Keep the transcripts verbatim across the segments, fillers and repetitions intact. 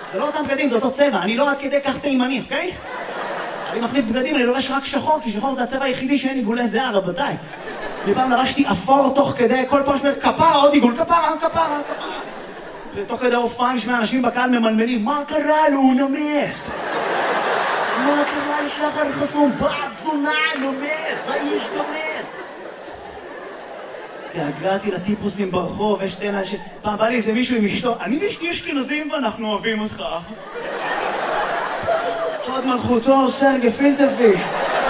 זה לא אותם בגדים, זה אותו צבע, אני לא עד כדי כך תימני, אוקיי? אני מחליף בגדים, אני לובש רק שחור, כי שחור זה הצבע היחידי שאין עיגולי זהה, רבותיי. מפעם לבשתי אפור תוך כדי, כל פעם שאומרת כפרה, עוד עיגול, כפרה, כפרה, כפרה. ותוך כדי הופעה נשמע אנשים בקהל ממלמלים, מה קרה לו, הוא נמס? מה קרה לשחר חסון? בעד זונה, נמס, האיש נמס. הגעתי לטיפוסים ברחוב, יש שתי אנשים, פעם בא לי איזה מישהו עם אשתו, אני ואשתי אשכנזים ואנחנו אוהבים אותך. חד מלכותו, סרגי פילטרפיש.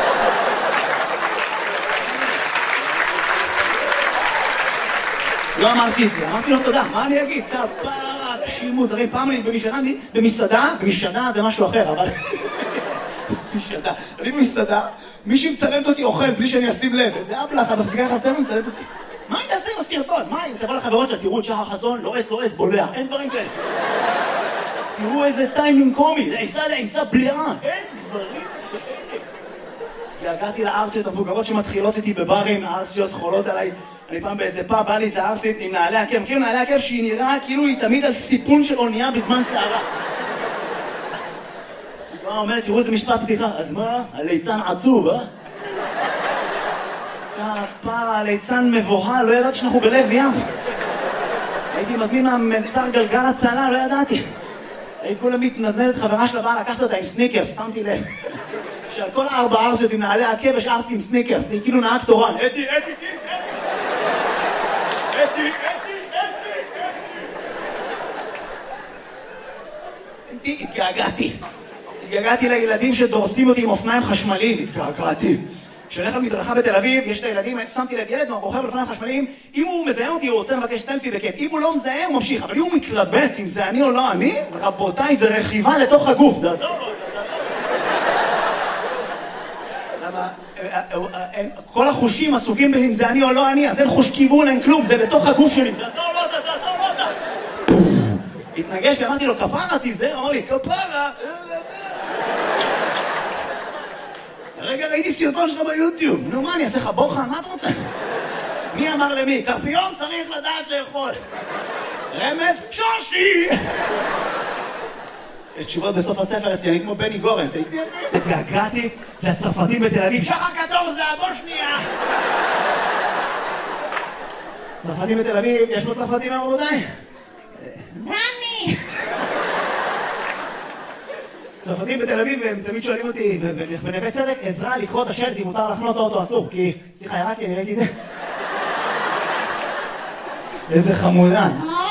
לא אמרתי את זה, אמרתי לו תודה, מה אני אגיד? כפרה, אנשים מוזרים, פעם אני במסעדה, במסעדה, במסעדה זה משהו אחר, אבל... במסעדה, אני במסעדה, מישהי מצלמת אותי אוכל בלי שאני אשים לב, איזה אבלח, את מחזיקה לך אתם ומצלמת אותי. מה היא תעשה עם הסרטון? מה אם תבוא לחברות שלה, תראו את שחר חסון, לא אס, לא אס, בולע, אין דברים כאלה. תראו איזה טיימינג קומי, לעיסה לעיסה בליעה, אין דברים כאלה. הגעתי לארסיות המבוגרות שמתחילות איתי בברים, הארסיות חולות עליי. אני פעם באיזה פאב, בא לי איזה ארסית עם נעלי עקב, מכירים נעלי עקב שהיא נראה כאילו היא תמיד על סיפון של אונייה בזמן שערה. היא באה אומרת, תראו איזה משפט פתיחה, אז מה? הליצן עצוב, אה? כפרה, הליצן מבוהל, לא ידעתי שאנחנו בלב ים. הייתי מזמין מהמלצר גלגל הצלה, לא ידעתי. הייתי כולה מתנדנדת, חברה שלה באה לקחת אותה עם סניקרס, שמתי לב. שעל כל ארבע ארסיות עם נעלי עקב השארתי עם סניקרס, היא כאילו נהג תורן. אתי, אתי, אתי, אתי, אתי, אתי. התגעגעתי. התגעגעתי לילדים שדורסים אותי עם אופניים חשמליים. התגעגעתי. כשהולך על מדרכה בתל אביב, יש את הילדים, שמתי לב ילד רוכב על אופניים חשמליים, אם הוא מזהה אותי, הוא רוצה לבקש סלפי בכיף. אם הוא לא מזהה, הוא ממשיך. אבל אם הוא מתלבט אם זה אני או לא אני, רבותיי, זה רכיבה לתוך הגוף. כל החושים עסוקים אם זה אני או לא אני, אז אין חוש כיוון, אין כלום, זה בתוך הגוף שלי. זה טוב, לא, זה טוב, לא, זה. התנגש ואמרתי לו, כפרה תיזהר, אמר לי, כפרה. רגע, ראיתי סרטון שלך ביוטיוב. נו, מה, אני אעשה לך בוחן? מה אתה רוצה? מי אמר למי? קרפיון צריך לדעת לאכול. רמז? שושי! יש תשובות בסוף הספר אצלי, אני כמו בני גורן. התגעגעתי לצרפתים בתל אביב. שחר קטור זה הבושניה! צרפתים בתל אביב, יש פה צרפתים רבותיי? דני! צרפתים בתל אביב, הם תמיד שואלים אותי, בנווה צדק, עזרה לקרוא את השלט, אם מותר לחנות האוטו אסור, כי... סליחה, ירדתי, אני ראיתי את זה. איזה חמודה.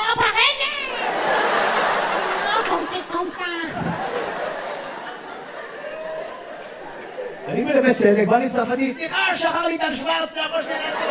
אני בנווה צדק, בא לי צרפתי, סליחה, שחר ליטל שוורץ, אתה יכול שנייה לעשות.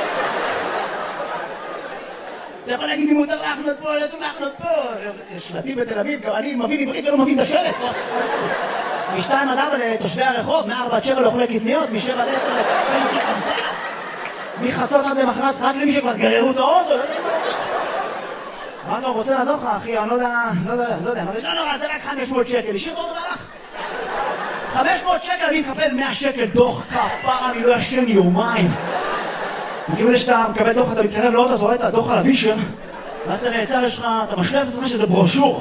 אתה יכול להגיד לי מותר להחנות פה, לא צריך להחנות פה. שלטים בתל אביב, גם אני מבין עברית ולא מבין את השלט. משתיים עד ארבע לתושבי הרחוב, מארבע עד שבע לאוכלי קטניות, משבע עד עשר לתושבי חמסה. מחצות עד למחרת, רק למי שכבר גררו את האוטו. מה לא, רוצה לעזור לך, אחי? אני לא יודע, לא יודע, לא יודע. לא נורא, זה רק חמש מאות שקל. השאיר את האוטו והלך. חמש מאות שקל, אני מקבל מאה שקל דוח כפרה, אני לא ישן יומיים. מכיוון זה שאתה מקבל דוח, אתה מתקרב לאוטו, אתה רואה את הדוח על הווישר, ואז אתה נעצר, יש לך, אתה משלב את עצמך שזה ברושור.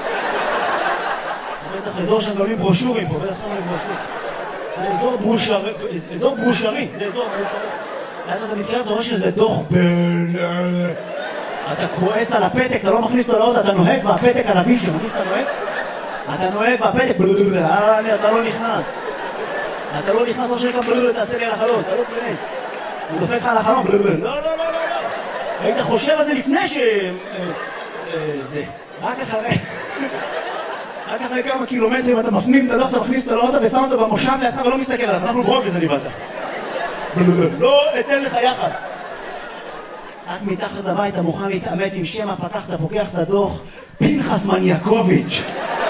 זה בטח אזור שהם גולים ברושורים פה, בטח שמים ברושור. זה אזור ברושרי, אזור ברושרי, זה אזור ברושרי. ואז אתה מתקרב, אתה רואה שזה דוח בין... אתה כועס על הפתק, אתה לא מכניס אותו לאוטו, אתה נוהג והפתק על הווישר, מכניס אתה נוהג? אתה נוהג והפתק, אתה לא נכנס. אתה לא נכנס, לא שנקרא, תעשה לי על החלון, אתה לא תכנס. הוא דופק לך על החלום, לא, לא, לא, לא, לא. היית חושב על זה לפני ש... זה. רק אחרי... רק אחרי כמה קילומטרים אתה מפנים את הדוח, אתה מכניס אותו לאוטו ושם אותו במושב לידך ולא מסתכל עליו. אנחנו ברוגז אני באת. לא אתן לך יחס. רק מתחת לבית אתה מוכן להתעמת עם שם הפקח, אתה פוקח את הדוח, פנחס מניאקוביץ'.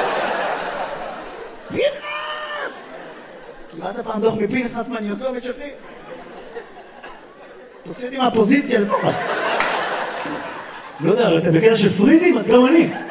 פנחס! קיבלת פעם דוח מפנחס מניאקוביץ', אחי? תוציא אותי מהפוזיציה לפחות. לא יודע, אתה בקטע של פריזים, אז גם אני.